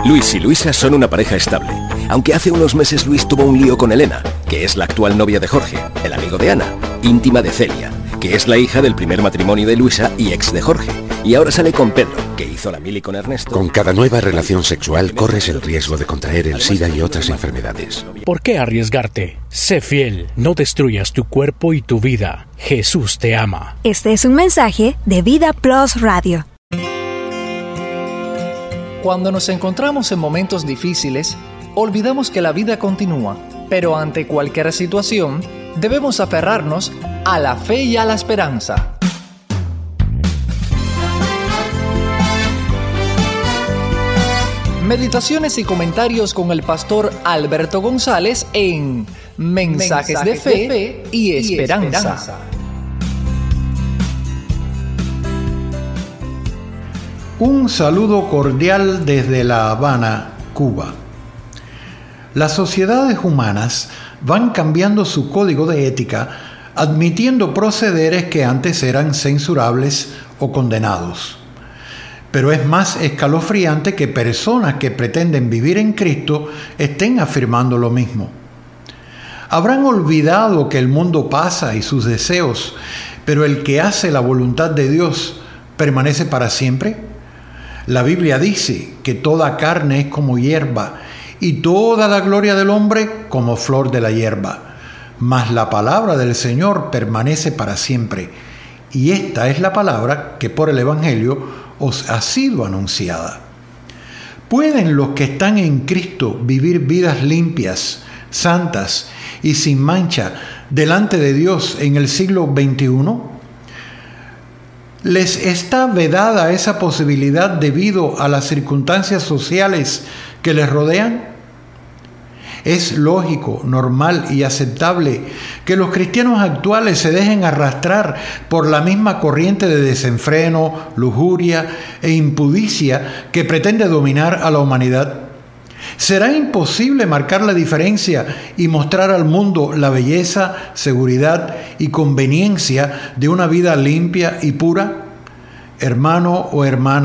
Luis y Luisa son una pareja estable, aunque hace unos meses Luis tuvo un lío con Elena, que es la actual novia de Jorge, el amigo de Ana, íntima de Celia, que es la hija del primer matrimonio de Luisa y ex de Jorge, y ahora sale con Pedro, que hizo la mili con Ernesto. Con cada nueva relación sexual corres el riesgo de contraer el SIDA y otras enfermedades. ¿Por qué arriesgarte? Sé fiel, no destruyas tu cuerpo y tu vida. Jesús te ama. Este es un mensaje de Vida Plus Radio. Cuando nos encontramos en momentos difíciles, olvidamos que la vida continúa, pero ante cualquier situación, debemos aferrarnos a la fe y a la esperanza. Meditaciones y comentarios con el pastor Alberto González en Mensajes de Fe y Esperanza. Un saludo cordial desde La Habana, Cuba. Las sociedades humanas van cambiando su código de ética, admitiendo procederes que antes eran censurables o condenados. Pero es más escalofriante que personas que pretenden vivir en Cristo estén afirmando lo mismo. ¿Habrán olvidado que el mundo pasa y sus deseos, pero el que hace la voluntad de Dios permanece para siempre? La Biblia dice que toda carne es como hierba y toda la gloria del hombre como flor de la hierba. Mas la palabra del Señor permanece para siempre. Y esta es la palabra que por el Evangelio os ha sido anunciada. ¿Pueden los que están en Cristo vivir vidas limpias, santas y sin mancha delante de Dios en el siglo XXI? ¿Les está vedada esa posibilidad debido a las circunstancias sociales que les rodean? Es lógico, normal y aceptable que los cristianos actuales se dejen arrastrar por la misma corriente de desenfreno, lujuria e impudicia que pretende dominar a la humanidad. ¿Será imposible marcar la diferencia y mostrar al mundo la belleza, seguridad y conveniencia de una vida limpia y pura? Hermano o hermana,